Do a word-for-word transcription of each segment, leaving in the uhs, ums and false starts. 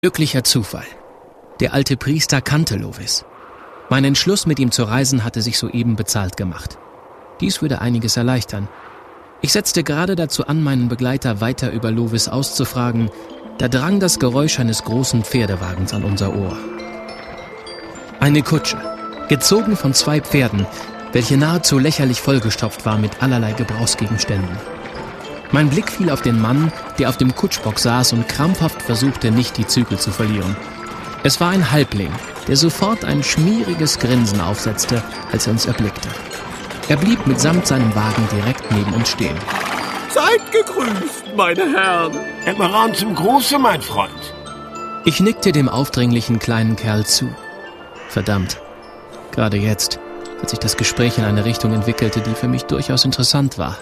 Glücklicher Zufall. Der alte Priester kannte Lovis. Mein Entschluss, mit ihm zu reisen, hatte sich soeben bezahlt gemacht. Dies würde einiges erleichtern. Ich setzte gerade dazu an, meinen Begleiter weiter über Lovis auszufragen, da drang das Geräusch eines großen Pferdewagens an unser Ohr. Eine Kutsche, gezogen von zwei Pferden, welche nahezu lächerlich vollgestopft war mit allerlei Gebrauchsgegenständen. Mein Blick fiel auf den Mann, der auf dem Kutschbock saß und krampfhaft versuchte, nicht die Zügel zu verlieren. Es war ein Halbling, der sofort ein schmieriges Grinsen aufsetzte, als er uns erblickte. Er blieb mitsamt seinem Wagen direkt neben uns stehen. Seid gegrüßt, meine Herren. Emeran zum Gruße, mein Freund. Ich nickte dem aufdringlichen kleinen Kerl zu. Verdammt, gerade jetzt, als sich das Gespräch in eine Richtung entwickelte, die für mich durchaus interessant war.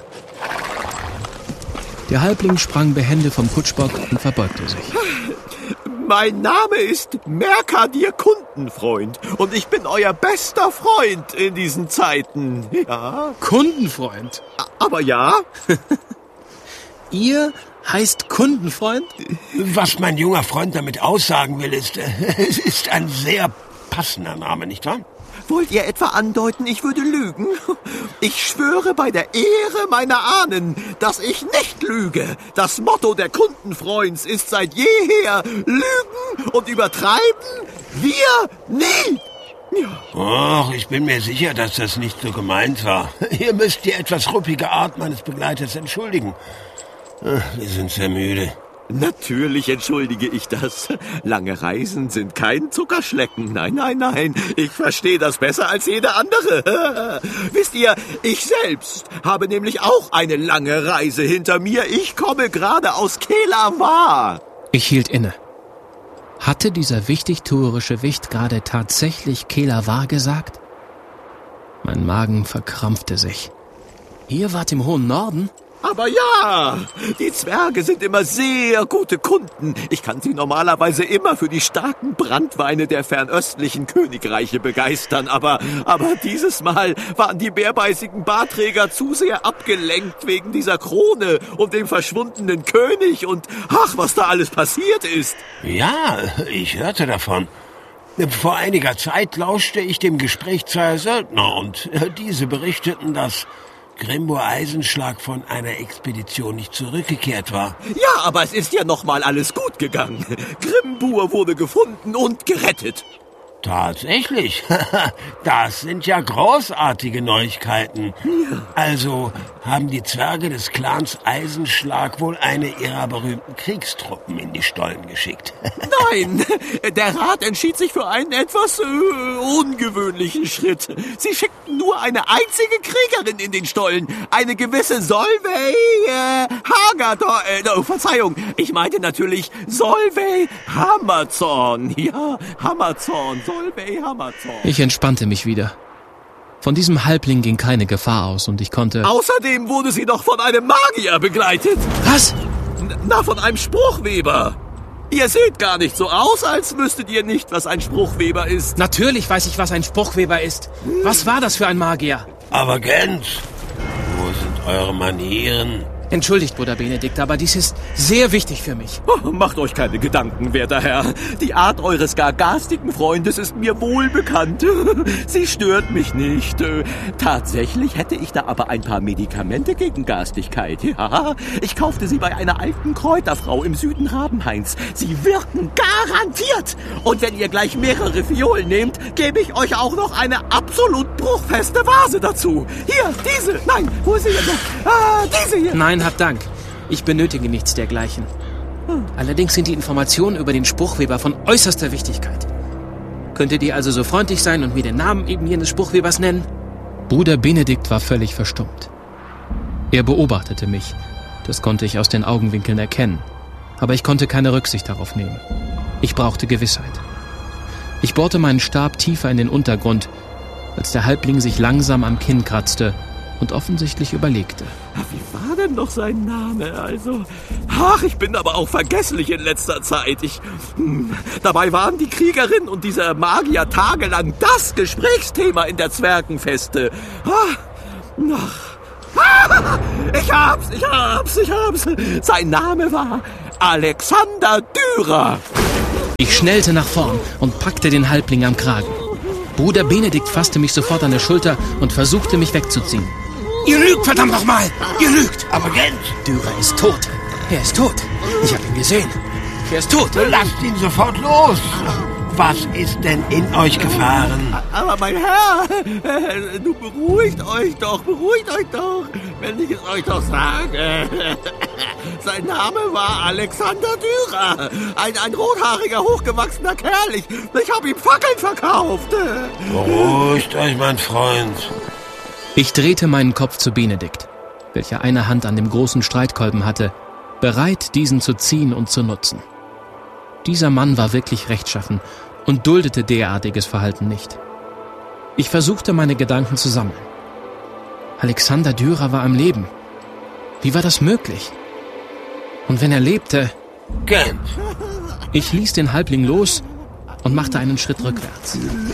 Der Halbling sprang behende vom Kutschbock und verbeugte sich. Mein Name ist Merkadir Kundenfreund und ich bin euer bester Freund in diesen Zeiten. Ja. Kundenfreund? Aber ja. Ihr heißt Kundenfreund? Was mein junger Freund damit aussagen will, ist, es ist ein sehr passender Name, nicht wahr? Wollt ihr etwa andeuten, ich würde lügen? Ich schwöre bei der Ehre meiner Ahnen, dass ich nicht lüge. Das Motto der Kundenfreunds ist seit jeher Lügen und Übertreiben wir nie. Ja. Och, ich bin mir sicher, dass das nicht so gemeint war. Ihr müsst die etwas ruppige Art meines Begleiters entschuldigen. Wir sind sehr müde. Natürlich entschuldige ich das. Lange Reisen sind kein Zuckerschlecken. Nein, nein, nein. Ich verstehe das besser als jeder andere. Wisst ihr, ich selbst habe nämlich auch eine lange Reise hinter mir. Ich komme gerade aus Kehlawar. Ich hielt inne. Hatte dieser wichtigtuerische Wicht gerade tatsächlich Kehlawar gesagt? Mein Magen verkrampfte sich. Ihr wart im hohen Norden? Aber ja, die Zwerge sind immer sehr gute Kunden. Ich kann sie normalerweise immer für die starken Brandweine der fernöstlichen Königreiche begeistern. Aber, aber dieses Mal waren die bärbeißigen Bartträger zu sehr abgelenkt wegen dieser Krone und dem verschwundenen König und ach, was da alles passiert ist. Ja, ich hörte davon. Vor einiger Zeit lauschte ich dem Gespräch zweier Söldner und diese berichteten, dass Grimbur Eisenschlag von einer Expedition nicht zurückgekehrt war. Ja, aber es ist ja noch mal alles gut gegangen. Grimbur wurde gefunden und gerettet. Tatsächlich? Das sind ja großartige Neuigkeiten. Ja. Also haben die Zwerge des Clans Eisenschlag wohl eine ihrer berühmten Kriegstruppen in die Stollen geschickt. Nein, der Rat entschied sich für einen etwas äh, ungewöhnlichen Schritt. Sie schickten nur eine einzige Kriegerin in den Stollen, eine gewisse Solveig äh, Hagathor. Äh, oh, Verzeihung, ich meinte natürlich Solveig Hammerzorn. Ja, Hammerzorn. Ich entspannte mich wieder. Von diesem Halbling ging keine Gefahr aus und ich konnte... Außerdem wurde sie noch von einem Magier begleitet. Was? Na, von einem Spruchweber. Ihr seht gar nicht so aus, als wüsstet ihr nicht, was ein Spruchweber ist. Natürlich weiß ich, was ein Spruchweber ist. Was war das für ein Magier? Aber Gent, wo sind eure Manieren? Entschuldigt, Bruder Benedikt, aber dies ist sehr wichtig für mich. Oh, macht euch keine Gedanken, werter Herr. Die Art eures gar garstigen Freundes ist mir wohl bekannt. Sie stört mich nicht. Tatsächlich hätte ich da aber ein paar Medikamente gegen Garstigkeit. Ja, ich kaufte sie bei einer alten Kräuterfrau im Süden Rabenhains. Sie wirken garantiert. Und wenn ihr gleich mehrere Fiolen nehmt, gebe ich euch auch noch eine absolut bruchfeste Vase dazu. Hier, diese. Nein, wo ist sie denn noch? Ah, diese hier. Nein, habt Dank. Ich benötige nichts dergleichen. Allerdings sind die Informationen über den Spruchweber von äußerster Wichtigkeit. Könntet ihr also so freundlich sein und mir den Namen eben jenes Spruchwebers nennen? Bruder Benedikt war völlig verstummt. Er beobachtete mich. Das konnte ich aus den Augenwinkeln erkennen. Aber ich konnte keine Rücksicht darauf nehmen. Ich brauchte Gewissheit. Ich bohrte meinen Stab tiefer in den Untergrund, als der Halbling sich langsam am Kinn kratzte und offensichtlich überlegte. Wie war denn noch sein Name? Also, ach, ich bin aber auch vergesslich in letzter Zeit. Ich, hm, dabei waren die Kriegerin und dieser Magier tagelang das Gesprächsthema in der Zwergenfeste. Ah, ach, ah, ich hab's, ich hab's, ich hab's. Sein Name war Alexander Dürer. Ich schnellte nach vorn und packte den Halbling am Kragen. Bruder Benedikt fasste mich sofort an der Schulter und versuchte, mich wegzuziehen. Ihr lügt, verdammt nochmal! Ihr lügt! Aber Gent! Dürer ist tot. Er ist tot. Ich habe ihn gesehen. Er ist tot. Lasst ihn sofort los! Was ist denn in euch gefahren? Aber mein Herr, äh, du beruhigt euch doch, beruhigt euch doch, wenn ich es euch doch sage. Sein Name war Alexander Dürer, ein, ein rothaariger, hochgewachsener Kerl. Ich, ich habe ihm Fackeln verkauft. Beruhigt euch, mein Freund. Ich drehte meinen Kopf zu Benedikt, welcher eine Hand an dem großen Streitkolben hatte, bereit, diesen zu ziehen und zu nutzen. Dieser Mann war wirklich rechtschaffen und duldete derartiges Verhalten nicht. Ich versuchte, meine Gedanken zu sammeln. Alexander Dürer war am Leben. Wie war das möglich? Und wenn er lebte... Gent! Ich ließ den Halbling los und machte einen Schritt rückwärts.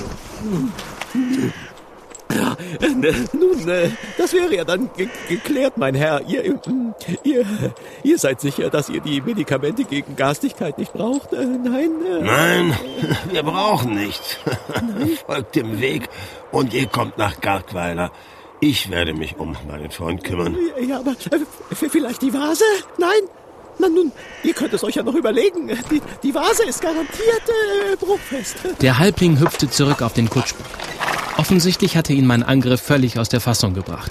Ja, äh, nun, äh, das wäre ja dann ge- geklärt, mein Herr. Ihr, äh, ihr, ihr seid sicher, dass ihr die Medikamente gegen Garstigkeit nicht braucht? Äh, nein? Äh, Nein, wir brauchen nichts. Folgt dem Weg und ihr kommt nach Garkweiler. Ich werde mich um meinen Freund kümmern. Ja, aber äh, vielleicht die Vase? Nein? Na nun, ihr könnt es euch ja noch überlegen. Die, die Vase ist garantiert äh, bruchfest. Der Halbling hüpfte zurück auf den Kutschbock. Offensichtlich hatte ihn mein Angriff völlig aus der Fassung gebracht.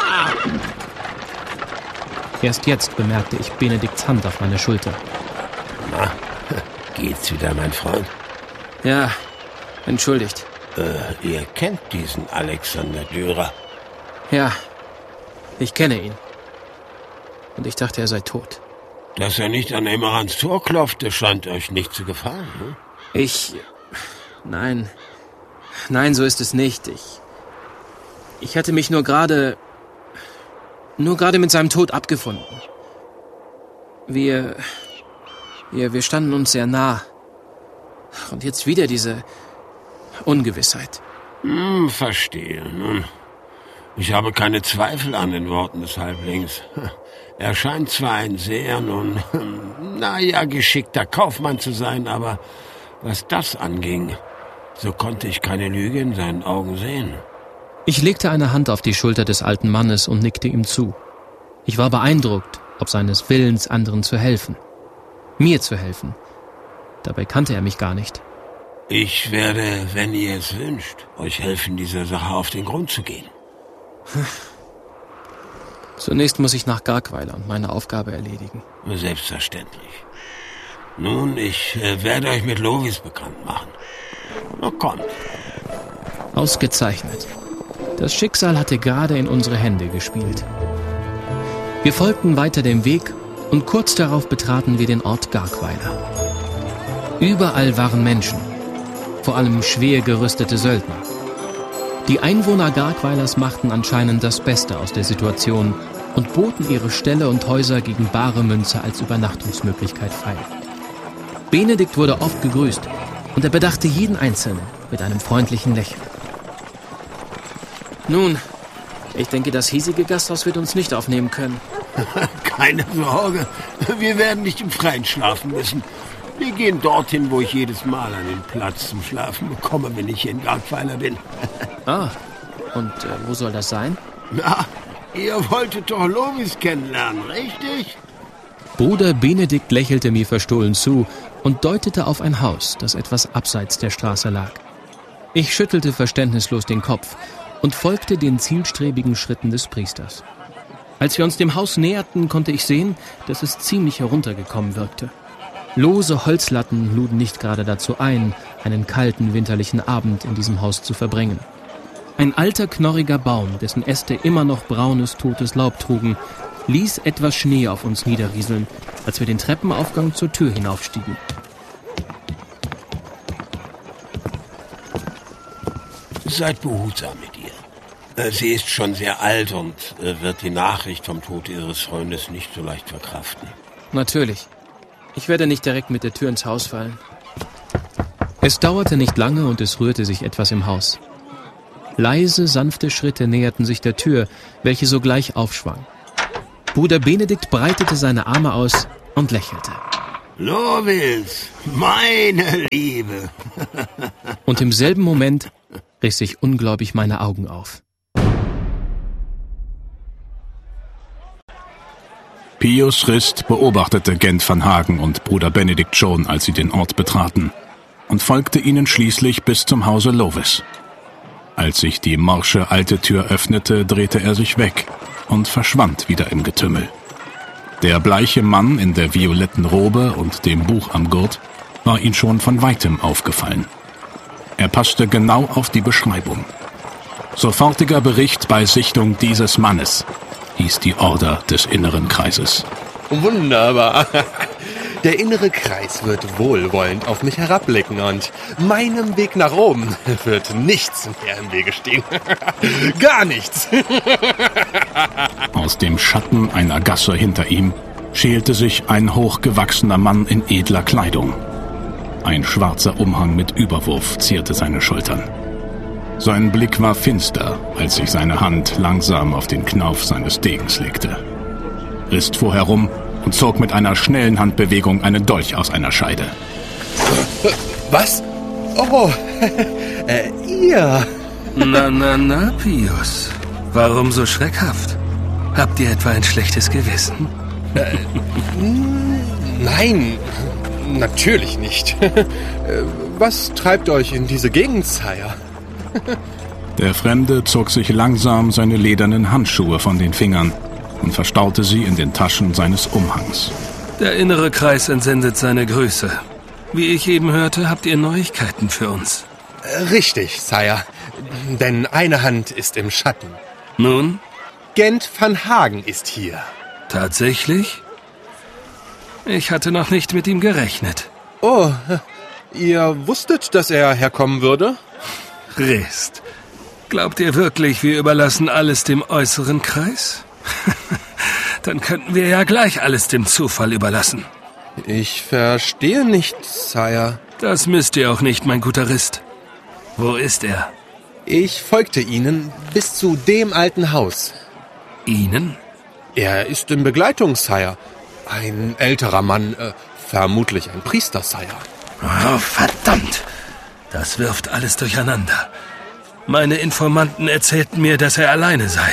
Erst jetzt bemerkte ich Benedikts Hand auf meiner Schulter. Na, geht's wieder, mein Freund? Ja, entschuldigt. Äh, ihr kennt diesen Alexander Dürer. Ja, ich kenne ihn. Und ich dachte, er sei tot. Dass er nicht an Emmerans Tor klopfte, scheint euch nicht zu gefallen, hm? Ich... Nein... Nein, so ist es nicht. Ich... Ich hatte mich nur gerade... Nur gerade mit seinem Tod abgefunden. Wir... Wir, wir standen uns sehr nah. Und jetzt wieder diese... Ungewissheit. Hm, verstehe. Nun, ich habe keine Zweifel an den Worten des Halblings. Er scheint zwar ein sehr, nun, naja, geschickter Kaufmann zu sein, aber was das anging, so konnte ich keine Lüge in seinen Augen sehen. Ich legte eine Hand auf die Schulter des alten Mannes und nickte ihm zu. Ich war beeindruckt, ob seines Willens, anderen zu helfen. Mir zu helfen. Dabei kannte er mich gar nicht. Ich werde, wenn ihr es wünscht, euch helfen, dieser Sache auf den Grund zu gehen. Zunächst muss ich nach Garkweiler und meine Aufgabe erledigen. Selbstverständlich. Nun, ich äh, werde euch mit Lovis bekannt machen. Na, kommt. Ausgezeichnet. Das Schicksal hatte gerade in unsere Hände gespielt. Wir folgten weiter dem Weg und kurz darauf betraten wir den Ort Garkweiler. Überall waren Menschen, vor allem schwer gerüstete Söldner. Die Einwohner Garkweilers machten anscheinend das Beste aus der Situation und boten ihre Ställe und Häuser gegen bare Münze als Übernachtungsmöglichkeit frei. Benedikt wurde oft gegrüßt und er bedachte jeden Einzelnen mit einem freundlichen Lächeln. Nun, ich denke, das hiesige Gasthaus wird uns nicht aufnehmen können. Keine Sorge, wir werden nicht im Freien schlafen müssen. Wir gehen dorthin, wo ich jedes Mal einen Platz zum Schlafen bekomme, wenn ich hier in Garkweiler bin. Ah, und äh, wo soll das sein? Na, ihr wolltet doch Lovis kennenlernen, richtig? Bruder Benedikt lächelte mir verstohlen zu und deutete auf ein Haus, das etwas abseits der Straße lag. Ich schüttelte verständnislos den Kopf und folgte den zielstrebigen Schritten des Priesters. Als wir uns dem Haus näherten, konnte ich sehen, dass es ziemlich heruntergekommen wirkte. Lose Holzlatten luden nicht gerade dazu ein, einen kalten winterlichen Abend in diesem Haus zu verbringen. Ein alter, knorriger Baum, dessen Äste immer noch braunes, totes Laub trugen, ließ etwas Schnee auf uns niederrieseln, als wir den Treppenaufgang zur Tür hinaufstiegen. Seid behutsam mit ihr. Sie ist schon sehr alt und wird die Nachricht vom Tod ihres Freundes nicht so leicht verkraften. Natürlich. Ich werde nicht direkt mit der Tür ins Haus fallen. Es dauerte nicht lange und es rührte sich etwas im Haus. Leise, sanfte Schritte näherten sich der Tür, welche sogleich aufschwang. Bruder Benedikt breitete seine Arme aus und lächelte. Lovis, meine Liebe. Und im selben Moment riss ich ungläubig meine Augen auf. Pius Rist beobachtete Gent van Hagen und Bruder Benedikt schon, als sie den Ort betraten, und folgte ihnen schließlich bis zum Hause Lovis. Als sich die morsche alte Tür öffnete, drehte er sich weg und verschwand wieder im Getümmel. Der bleiche Mann in der violetten Robe und dem Buch am Gurt war ihm schon von weitem aufgefallen. Er passte genau auf die Beschreibung. Sofortiger Bericht bei Sichtung dieses Mannes, hieß die Order des inneren Kreises. Wunderbar. Der innere Kreis wird wohlwollend auf mich herabblicken und meinem Weg nach oben wird nichts mehr im Wege stehen. Gar nichts. Aus dem Schatten einer Gasse hinter ihm schälte sich ein hochgewachsener Mann in edler Kleidung. Ein schwarzer Umhang mit Überwurf zierte seine Schultern. Sein Blick war finster, als sich seine Hand langsam auf den Knauf seines Degens legte. Rist fuhr herum und zog mit einer schnellen Handbewegung einen Dolch aus einer Scheide. Was? Oh, äh, ihr. Na, na, na, Pius. Warum so schreckhaft? Habt ihr etwa ein schlechtes Gewissen? Äh, nein, natürlich nicht. Was treibt euch in diese Gegend, Sire? Der Fremde zog sich langsam seine ledernen Handschuhe von den Fingern und verstaute sie in den Taschen seines Umhangs. Der innere Kreis entsendet seine Grüße. Wie ich eben hörte, habt ihr Neuigkeiten für uns. Richtig, Sire. Denn eine Hand ist im Schatten. Nun? Gent van Hagen ist hier. Tatsächlich? Ich hatte noch nicht mit ihm gerechnet. Oh, ihr wusstet, dass er herkommen würde? Rist. Glaubt ihr wirklich, wir überlassen alles dem äußeren Kreis? Dann könnten wir ja gleich alles dem Zufall überlassen. Ich verstehe nicht, Sire. Das müsst ihr auch nicht, mein guter Rist. Wo ist er? Ich folgte Ihnen bis zu dem alten Haus. Ihnen? Er ist in Begleitung, Sire. Ein älterer Mann, äh, vermutlich ein Priester, Sire. Oh, verdammt! Das wirft alles durcheinander. Meine Informanten erzählten mir, dass er alleine sei.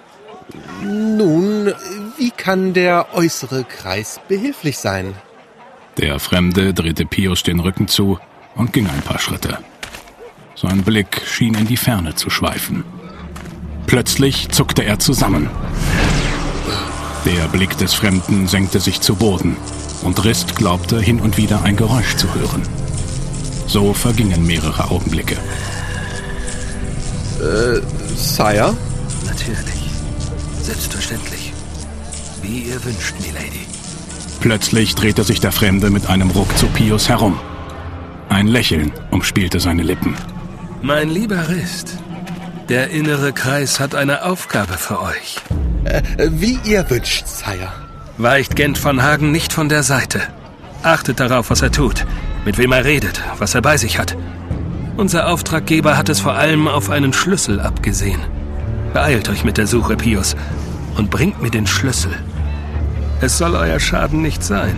Nun, wie kann der äußere Kreis behilflich sein? Der Fremde drehte Pius den Rücken zu und ging ein paar Schritte. Sein Blick schien in die Ferne zu schweifen. Plötzlich zuckte er zusammen. Der Blick des Fremden senkte sich zu Boden und Rist glaubte, hin und wieder ein Geräusch zu hören. So vergingen mehrere Augenblicke. Äh, Sire? Natürlich. Selbstverständlich. Wie ihr wünscht, Milady. Plötzlich drehte sich der Fremde mit einem Ruck zu Pius herum. Ein Lächeln umspielte seine Lippen. Mein lieber Rist, der innere Kreis hat eine Aufgabe für euch. Äh, wie ihr wünscht, Sire. Weicht Gent van Hagen nicht von der Seite. Achtet darauf, was er tut, mit wem er redet, was er bei sich hat. Unser Auftraggeber hat es vor allem auf einen Schlüssel abgesehen. Beeilt euch mit der Suche, Pius, und bringt mir den Schlüssel. Es soll euer Schaden nicht sein.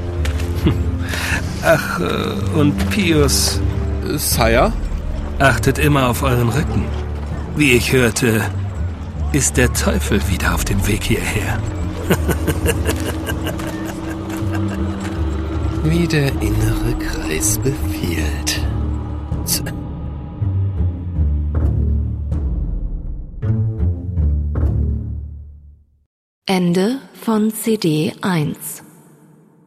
Ach, und Pius... Sire? Achtet immer auf euren Rücken. Wie ich hörte, ist der Teufel wieder auf dem Weg hierher. Wie der innere Kreis befiehlt. Ende von C D eins.